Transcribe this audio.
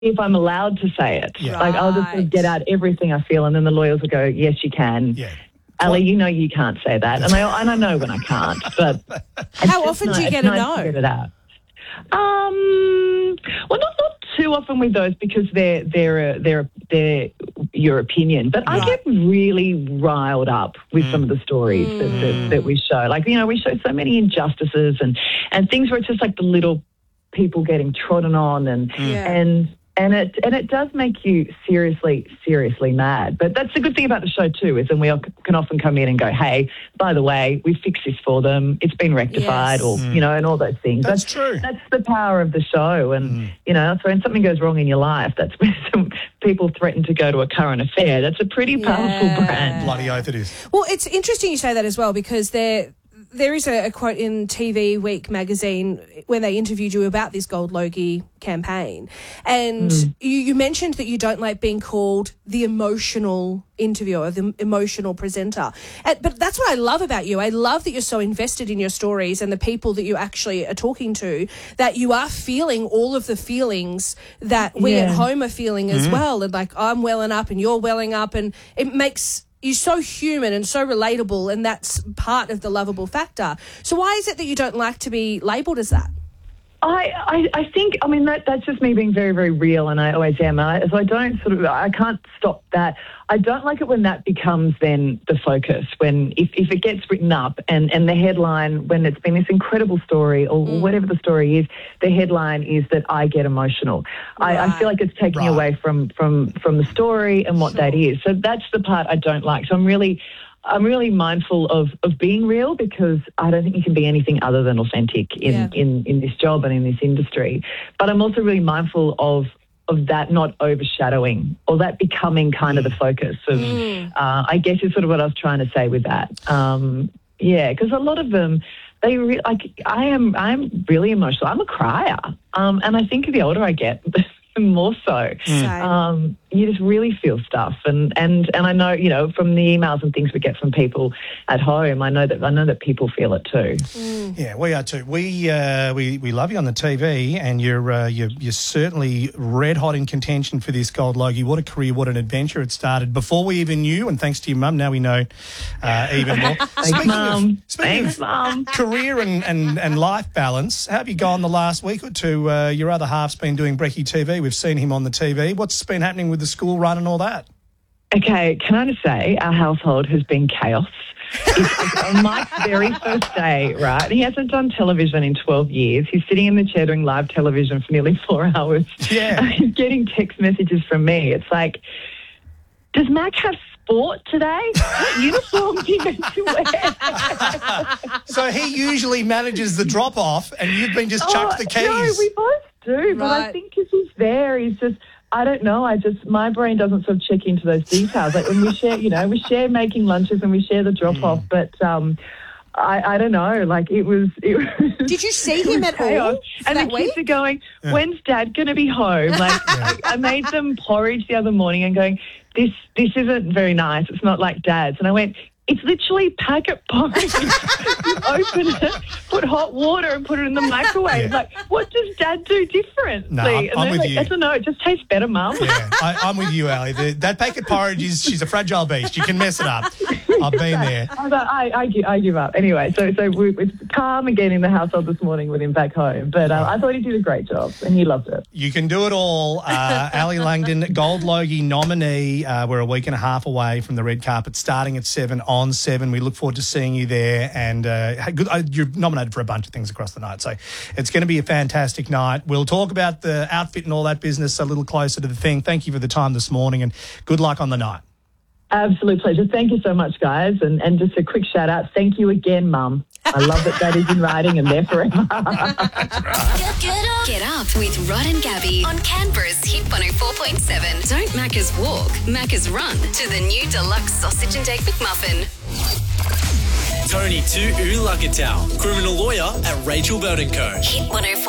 if I'm allowed to say it. Yeah. Like, I'll just sort of get out everything I feel, and then the lawyers will go, yes, you can. Yeah. Ali, you know you can't say that. And I know when I can't. But How often do you get a no? To get it out. Well, not too often with those, because they're your opinion. But I get really riled up with some of the stories that we show. Like, you know, we show so many injustices and things where it's just like the little people getting trodden on and it does make you seriously mad. But that's the good thing about the show too, is then we can often come in and go, hey, by the way, we fixed this for them. It's been rectified, or, you know, and all those things. That's true. That's the power of the show. And, you know, so when something goes wrong in your life, that's when some people threaten to go to a current affair. That's a pretty powerful brand. Bloody oath it is. Well, it's interesting you say that as well, because there is a quote in TV Week magazine when they interviewed you about this Gold Logie campaign. And you mentioned that you don't like being called the emotional interviewer, the emotional presenter. But that's what I love about you. I love that you're so invested in your stories and the people that you actually are talking to, that you are feeling all of the feelings that we at home are feeling as well. And like, I'm welling up and you're welling up, and it makes you're so human and so relatable, and that's part of the lovable factor. So why is it that you don't like to be labelled as that? I think, I mean, that's just me being very, very real, and I always am. So I can't stop that. I don't like it when that becomes then the focus, when if it gets written up and the headline, when it's been this incredible story or whatever the story is, the headline is that I get emotional. Right. I feel like it's taking away from the story and what that is. So that's the part I don't like. So I'm really mindful of being real, because I don't think you can be anything other than authentic in this job and in this industry. But I'm also really mindful of that not overshadowing, or that becoming kind of the focus of, I guess is sort of what I was trying to say with that. Because a lot of them, I'm really emotional. I'm a crier. And I think the older I get, more so. You just really feel stuff, and I know, you know, from the emails and things we get from people at home, I know that people feel it too. Yeah, we are too. We love you on the TV, and you're certainly red hot in contention for this Gold Logie. What a career, what an adventure it started before we even knew, and thanks to your mum, now we know even more. Thanks, Mum. Career and life balance, how have you gone the last week or two? Your other half's been doing Brekkie TV. We've seen him on the TV. What's been happening with the school run and all that? Okay, can I just say our household has been chaos. On Mike's very first day, right? He hasn't done television in 12 years. He's sitting in the chair doing live television for nearly 4 hours. Yeah. He's getting text messages from me. It's like, does Mac have sport today? What uniform do you meant to wear? So he usually manages the drop-off, and you've been just chucked the keys. No, we both do, but I think because he's there, he's just, I don't know, my brain doesn't sort of check into those details. Like when we share, you know, we share making lunches and we share the drop-off, but I don't know, like it was Did you see him at all? And the kids are going, when's Dad going to be home? Like I made them porridge the other morning and going, this isn't very nice. It's not like Dad's. And I went, it's literally packet porridge. You open it, put hot water and put it in the microwave. Yeah. Like, what does Dad do differently? No, I'm with you. I don't know, it just tastes better, Mum. Yeah, I'm with you, Ali. That packet porridge she's a fragile beast. You can mess it up. I've been there. I give up. Anyway, so it's calm again in the household this morning with him back home. But I thought he did a great job and he loved it. You can do it all. Ali Langdon, Gold Logie nominee. We're a week and a half away from the red carpet starting at 7 on 7. We look forward to seeing you there. And you're nominated for a bunch of things across the night. So it's going to be a fantastic night. We'll talk about the outfit and all that business a little closer to the thing. Thank you for the time this morning and good luck on the night. Absolute pleasure. Thank you so much, guys. And just a quick shout out. Thank you again, Mum. I love that Daddy's in writing and there forever. Get up with Rod and Gabby on Canberra's Hit 104.7. Don't Macca's walk, Macca's run to the new deluxe sausage and egg McMuffin. Tony to Ulakatau, criminal lawyer at Rachel Belt & Co. Hit 104.